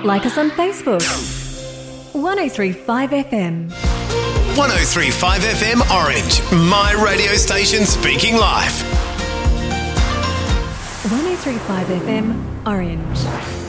Like us on Facebook. 1035 FM. 1035 FM Orange, my radio station speaking live. 1035 FM Orange.